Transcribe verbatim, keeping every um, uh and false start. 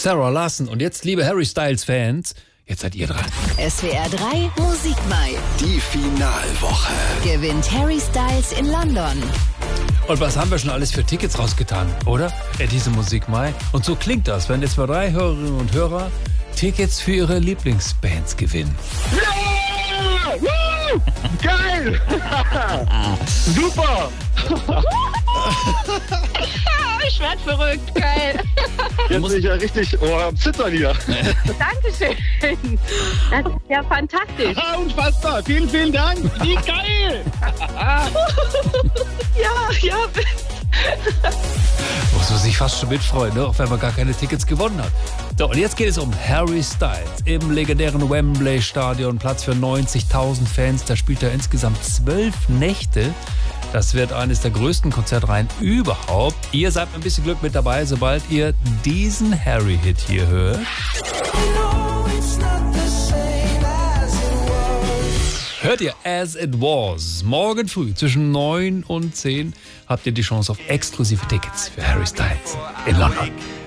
Sarah Larson. Und jetzt, liebe Harry Styles-Fans, jetzt seid ihr dran. S W R drei Musikmai. Die Finalwoche. Gewinnt Harry Styles in London. Und was haben wir schon alles für Tickets rausgetan, oder? Ja, diese Musik Mai. Und so klingt das, wenn S W R drei Hörerinnen und Hörer Tickets für ihre Lieblingsbands gewinnen. Ja! Woo! Geil! Super! Ich werd verrückt, geil. Jetzt bin ich ja richtig oh, am Zittern hier. Dankeschön. Das ist ja fantastisch. Ah, unfassbar. Vielen, vielen Dank. Wie geil! Ja, ja. Muss man sich fast schon mitfreuen, ne? Auch wenn man gar keine Tickets gewonnen hat. So, und jetzt geht es um Harry Styles im legendären Wembley Stadion. Platz für neunzigtausend Fans. Da spielt er insgesamt zwölf Nächte. Das wird eines der größten Konzertreihen überhaupt. Ihr seid ein bisschen Glück mit dabei, sobald ihr diesen Harry-Hit hier hört. Hört ihr As It Was? Morgen früh zwischen neun und zehn habt ihr die Chance auf exklusive Tickets für Harry Styles in London.